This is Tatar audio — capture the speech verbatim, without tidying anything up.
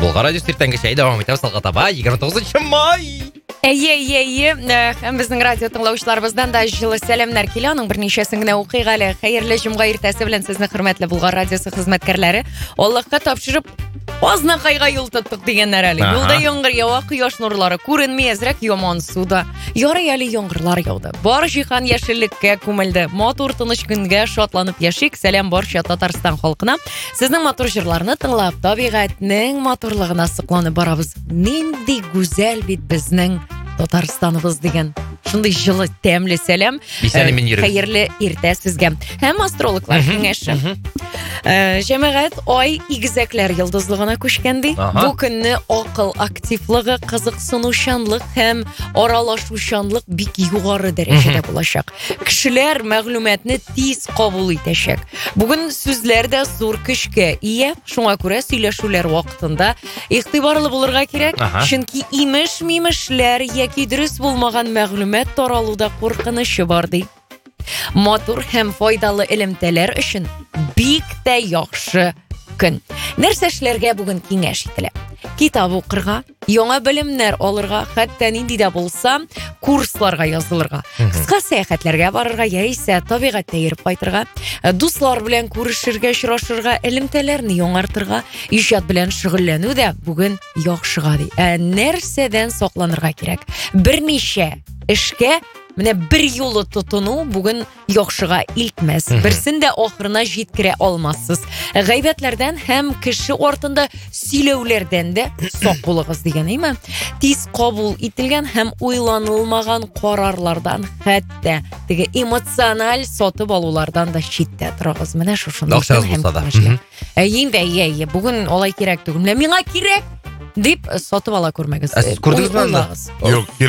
Болға радио таңғы шәй давам етеміз алға таба жиырма тоғызыншы май. Әйе, әйе, әйе. Біздің радио тыңлаушыларымыздан да жылы сәлемнәр келі. Оның бірнешесін генә оқиғалы. Хәерле жұмға ертәсі белән сезне хөрмәтле Булгар радиосы хезмәткәрләре. Аллаһка тапшырып, азна кайга юл тоттык дигәннәр әле. Юлда яңгыр ява, кояш нурлары күренми, әзрәк яман суда. Ярый әле яңгырлар яуды. Бар җиһан яшеллеккә күмелде. Матур тыныч көнгә шатланып яшик. Сәлам барча Татарстан халкына. Сезнең матур җырларны тыңлап, табигатьнең матурлыгына сокланып барабыз. Нинди гүзәл бит безнең Татарстаныбыз деген. Шундый жылы, тәмле сәлам. Хәерле иртә сезгә. Һәм астрологлар киңәше. Җәмәгать ай игезәкләр йолдызлыгына күчкәнди. Бу көнне акыл активлыгы, кызыксынучанлык һәм аралашучанлык бик югары дәрәҗәдә булачак. Кешеләр мәгълүматны тиз кабул итәчәк. Бүген сүзләр дә зур көчкә ия. Шуңа күрә сөйләшүләр вакытында игътибарлы булырга кирәк. Чөнки имеш-мимешләр яки дөрес булмаган мәгълүмат таралуда куркынычы бар ди. Матур һәм файдалы элемтәләр өчен бик тә яхшы көн. Нәрсә эшләргә бүген киңәш ителә? Китап укырга, яңа белемнәр алырга, хәтта нинди дә булса, курсларга язылырга, кыска сәяхәтләргә барырга, яисә табигатьтә йөреп кайтырга, дуслар белән күрешергә, очрашырга, элемтәләрне яңартырга, иҗат белән шөгыльләнү дә бүген яхшыга ди. Ә нәрсәдән сакланырга кирәк? Берничә эшкә менә бер юлы тотыну бүген яхшыга илтмәс. Берсен дә ахырына җиткерә алмассыз. Гайбәтләрдән һәм кеше артында сөйләүләрдән дә сак булыгыз дигән, әйме? Тиз кабул ителгән һәм уйланылмаган карарлардан, хәтта теге эмоциональ сатып алулардан да читтә торыгыз. Менә шушында. Әйе, әйе, бүген алай кирәк түгел. Миңа кирәк дип сатып ала күрмәгез. Күрдегезме? Юк,